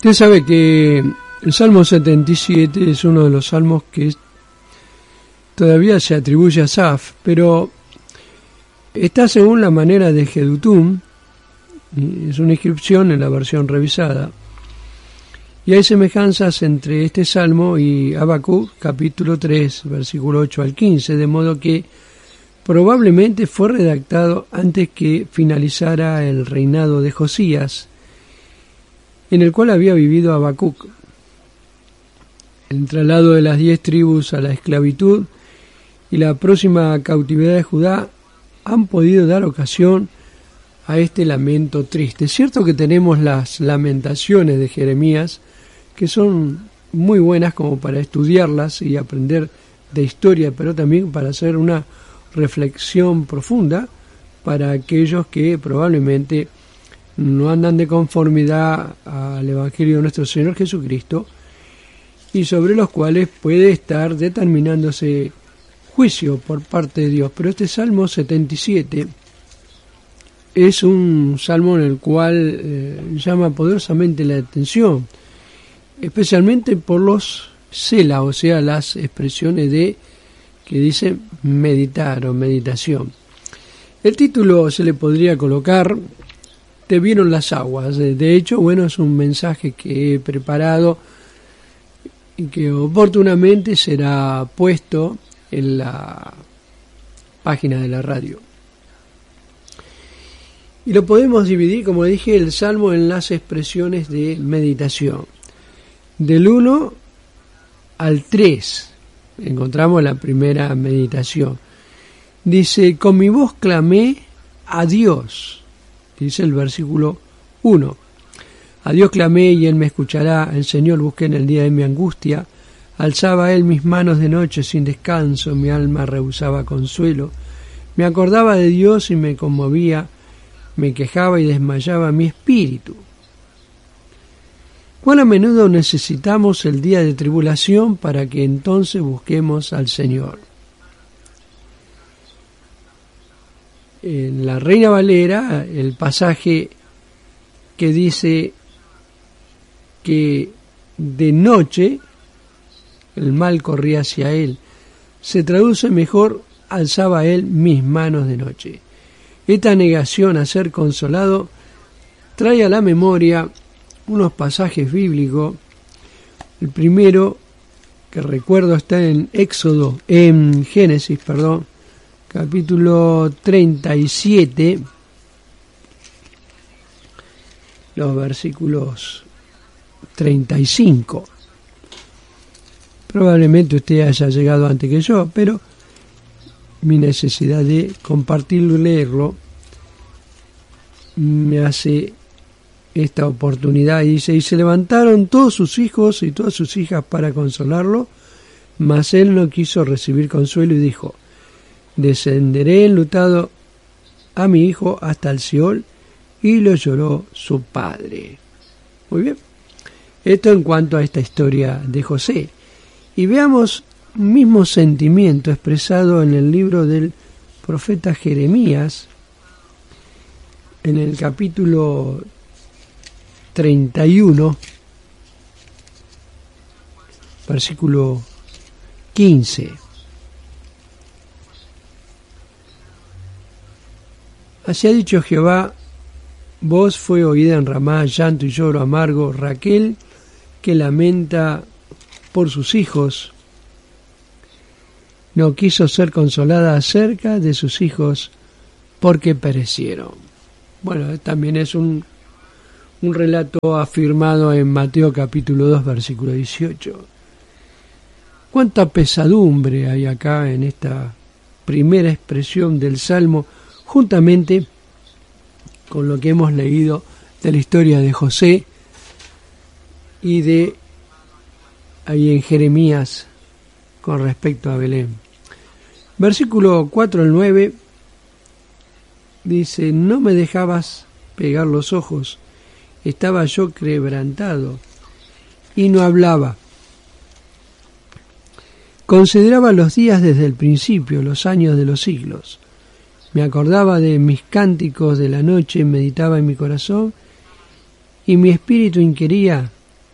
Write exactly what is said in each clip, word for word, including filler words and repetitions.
Usted sabe que el Salmo setenta y siete es uno de los salmos que todavía se atribuye a Asaf, pero está según la manera de Jedutum, es una inscripción en la versión revisada, y hay semejanzas entre este salmo y Habacuc, capítulo tres, versículo ocho al quince, de modo que probablemente fue redactado antes que finalizara el reinado de Josías, en el cual había vivido Habacuc. El traslado de las diez tribus a la esclavitud y la próxima cautividad de Judá han podido dar ocasión a este lamento triste. Es cierto que tenemos las lamentaciones de Jeremías, que son muy buenas como para estudiarlas y aprender de historia, pero también para hacer una reflexión profunda para aquellos que probablemente no andan de conformidad al Evangelio de nuestro Señor Jesucristo y sobre los cuales puede estar determinándose juicio por parte de Dios. Pero este Salmo setenta y siete es un salmo en el cual eh, llama poderosamente la atención, especialmente por los sela, o sea, las expresiones de que dice meditar o meditación. El título se le podría colocar Te vieron las aguas. De hecho, bueno, es un mensaje que he preparado y que oportunamente será puesto en la página de la radio. Y lo podemos dividir, como dije, el Salmo en las expresiones de meditación. Del uno al tres encontramos la primera meditación. Dice, con mi voz clamé a Dios. Dice el versículo uno. A Dios clamé y Él me escuchará. El Señor busqué en el día de mi angustia. Alzaba Él mis manos de noche sin descanso. Mi alma rehusaba consuelo. Me acordaba de Dios y me conmovía. Me quejaba y desmayaba mi espíritu. ¿Cuán a menudo necesitamos el día de tribulación para que entonces busquemos al Señor? En la Reina Valera, el pasaje que dice que de noche el mal corría hacia él, se traduce mejor, alzaba él mis manos de noche. Esta negación a ser consolado trae a la memoria unos pasajes bíblicos. El primero que recuerdo está en Éxodo, en Génesis, perdón, capítulo treinta y siete, los versículos treinta y cinco. Probablemente usted haya llegado antes que yo, pero mi necesidad de compartirlo y leerlo me hace esta oportunidad. Y dice, y se levantaron todos sus hijos y todas sus hijas para consolarlo, mas él no quiso recibir consuelo y dijo, descenderé enlutado a mi hijo hasta el Seol, y lo lloró su padre. Muy bien. Esto en cuanto a esta historia de José. Y veamos un mismo sentimiento expresado en el libro del profeta Jeremías, en el capítulo treinta y uno, versículo quince. Así ha dicho Jehová, voz fue oída en Ramá, llanto y lloro amargo, Raquel que lamenta por sus hijos, no quiso ser consolada acerca de sus hijos porque perecieron. Bueno, también es un, un relato afirmado en Mateo capítulo dos, versículo dieciocho. Cuánta pesadumbre hay acá en esta primera expresión del Salmo, juntamente con lo que hemos leído de la historia de José y de ahí en Jeremías con respecto a Belén. Versículo cuatro al nueve dice, no me dejabas pegar los ojos, estaba yo quebrantado y no hablaba. Consideraba los días desde el principio, los años de los siglos. Me acordaba de mis cánticos de la noche, meditaba en mi corazón, y mi espíritu inquiría,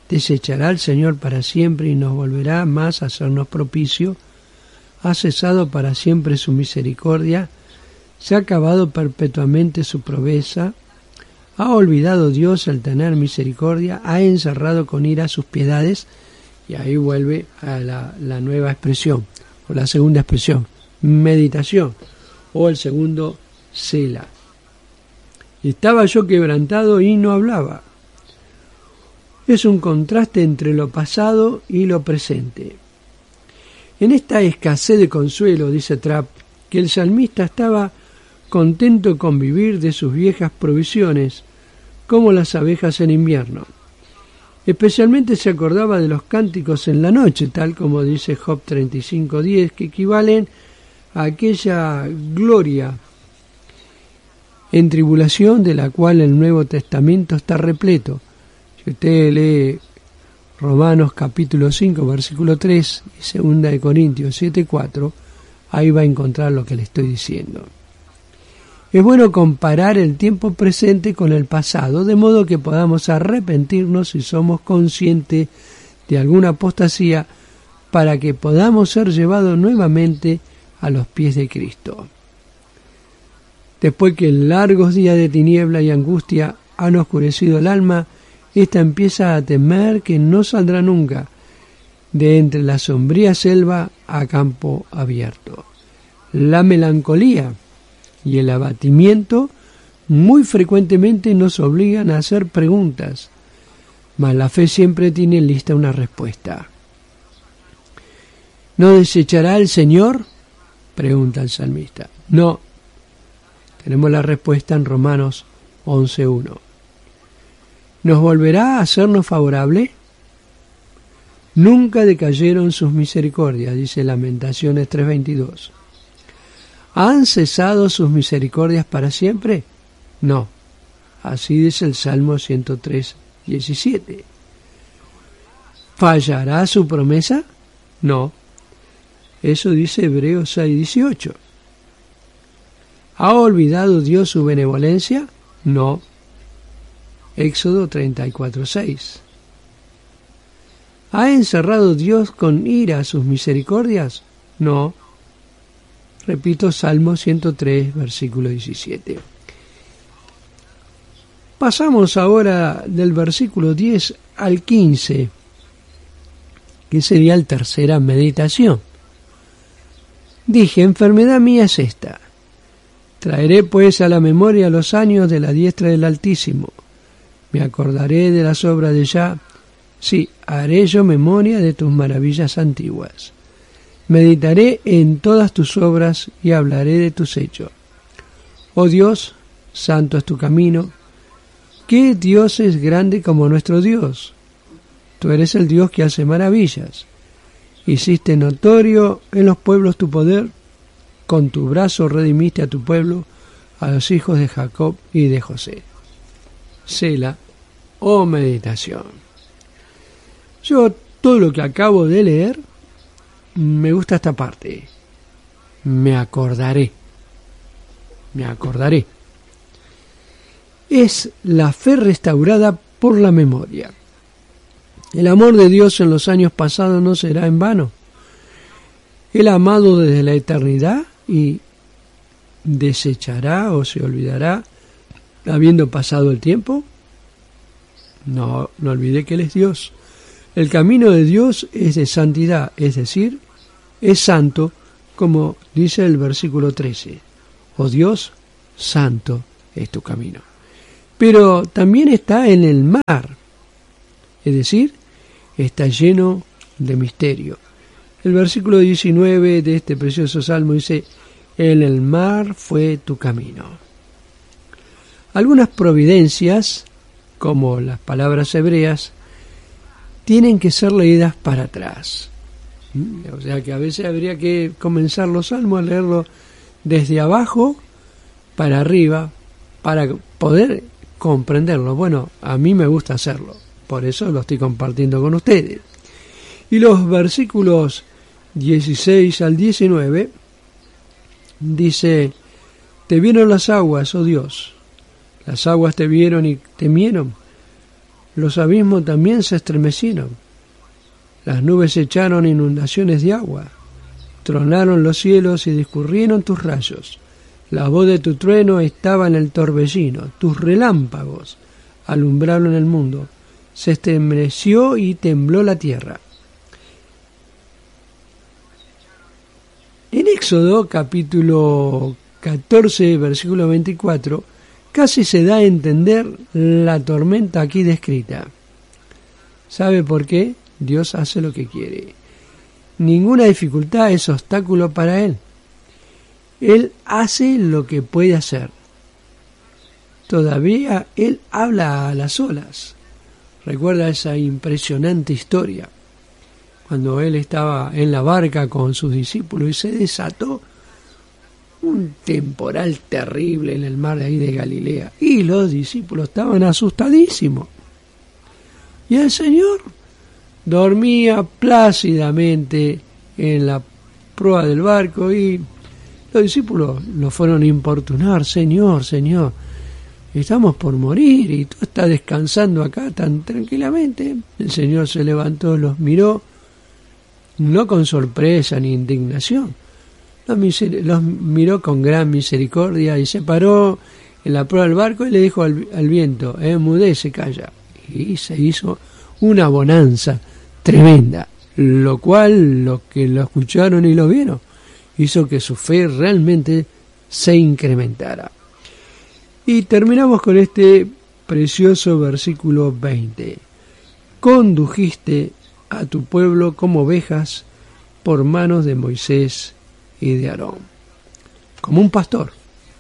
Desechará al Señor para siempre y nos volverá más a hacernos propicio. Ha cesado para siempre su misericordia, se ha acabado perpetuamente su proveza, ha olvidado Dios el tener misericordia, ha encerrado con ira sus piedades, y ahí vuelve a la, la nueva expresión, o la segunda expresión, meditación, o el segundo Sela. Estaba yo quebrantado y no hablaba. Es un contraste entre lo pasado y lo presente. En esta escasez de consuelo, dice Trapp, que el salmista estaba contento con vivir de sus viejas provisiones, como las abejas en invierno. Especialmente se acordaba de los cánticos en la noche, tal como dice Job treinta y cinco diez, que equivalen a aquella gloria en tribulación de la cual el Nuevo Testamento está repleto. Si usted lee Romanos capítulo cinco, versículo tres y segunda de Corintios siete, cuatro, ahí va a encontrar lo que le estoy diciendo. Es bueno comparar el tiempo presente con el pasado, de modo que podamos arrepentirnos si somos conscientes de alguna apostasía, para que podamos ser llevados nuevamente a los pies de Cristo. Después que largos días de tiniebla y angustia han oscurecido el alma, ésta empieza a temer que no saldrá nunca de entre la sombría selva a campo abierto. La melancolía y el abatimiento muy frecuentemente nos obligan a hacer preguntas, mas la fe siempre tiene lista una respuesta. ¿No desechará el Señor?, pregunta el salmista. No. Tenemos la respuesta en Romanos once uno. ¿Nos volverá a hacernos favorable? Nunca decayeron sus misericordias, dice Lamentaciones tres veintidós. ¿Han cesado sus misericordias para siempre? No. Así dice el Salmo ciento tres diecisiete. ¿Fallará su promesa? No. Eso dice Hebreos seis dieciocho. ¿Ha olvidado Dios su benevolencia? No. Éxodo treinta y cuatro seis. ¿Ha encerrado Dios con ira sus misericordias? No. Repito, Salmo ciento tres, versículo diecisiete. Pasamos ahora del versículo diez al quince, que sería la tercera meditación. Dije, enfermedad mía es esta. Traeré pues a la memoria los años de la diestra del Altísimo. Me acordaré de las obras de Yah. Sí, haré yo memoria de tus maravillas antiguas. Meditaré en todas tus obras y hablaré de tus hechos. Oh Dios, santo es tu camino. ¿Qué Dios es grande como nuestro Dios? Tú eres el Dios que hace maravillas. Hiciste notorio en los pueblos tu poder. Con tu brazo redimiste a tu pueblo, a los hijos de Jacob y de José. Sela o meditación. Yo todo lo que acabo de leer, me gusta esta parte. Me acordaré. Me acordaré. Es la fe restaurada por la memoria. El amor de Dios en los años pasados no será en vano. Él ha amado desde la eternidad y desechará o se olvidará habiendo pasado el tiempo. No, no olvide que Él es Dios. El camino de Dios es de santidad, es decir, es santo, como dice el versículo trece. Oh Dios, santo es tu camino. Pero también está en el mar, es decir, está lleno de misterio. El versículo diecinueve de este precioso salmo dice, en el mar fue tu camino. Algunas providencias, como las palabras hebreas, tienen que ser leídas para atrás. O sea que a veces habría que comenzar los salmos a leerlo desde abajo para arriba para poder comprenderlo. Bueno, a mí me gusta hacerlo, por eso lo estoy compartiendo con ustedes. Y los versículos dieciséis al diecinueve dice, te vieron las aguas, oh Dios, las aguas te vieron y temieron, los abismos también se estremecieron. Las nubes echaron inundaciones de agua. Tronaron los cielos y discurrieron tus rayos. La voz de tu trueno estaba en el torbellino. Tus relámpagos alumbraron el mundo. Se estremeció y tembló la tierra. En Éxodo capítulo catorce, versículo veinticuatro, casi se da a entender la tormenta aquí descrita. ¿Sabe por qué? Dios hace lo que quiere. Ninguna dificultad es obstáculo para Él. Él hace lo que puede hacer. Todavía Él habla a las olas. Recuerda esa impresionante historia, cuando Él estaba en la barca con sus discípulos y se desató un temporal terrible en el mar de ahí de Galilea. Y los discípulos estaban asustadísimos. Y el Señor dormía plácidamente en la proa del barco y los discípulos lo fueron a importunar. Señor, Señor, estamos por morir y tú estás descansando acá tan tranquilamente. El Señor se levantó, los miró, no con sorpresa ni indignación, los, miser- los miró con gran misericordia y se paró en la proa del barco y le dijo al, al viento, enmudece, calla. Y se hizo una bonanza tremenda, lo cual los que lo escucharon y lo vieron hizo que su fe realmente se incrementara. Y terminamos con este precioso versículo veinte. Condujiste a tu pueblo como ovejas por manos de Moisés y de Aarón, como un pastor.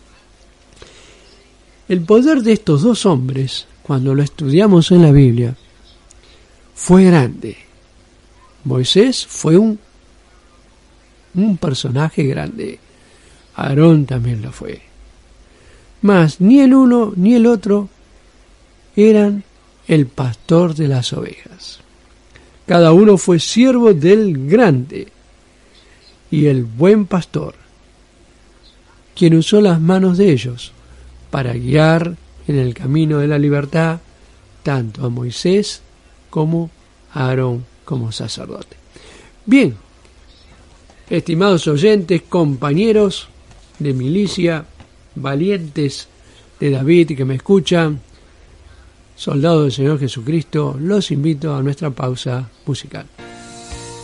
El poder de estos dos hombres, cuando lo estudiamos en la Biblia, fue grande. Moisés fue un, un personaje grande. Aarón también lo fue. Mas ni el uno ni el otro eran el pastor de las ovejas. Cada uno fue siervo del grande y el buen pastor, quien usó las manos de ellos para guiar en el camino de la libertad tanto a Moisés como a Aarón como sacerdote. Bien, estimados oyentes, compañeros de milicia, valientes de David que me escuchan, soldados del Señor Jesucristo, los invito a nuestra pausa musical.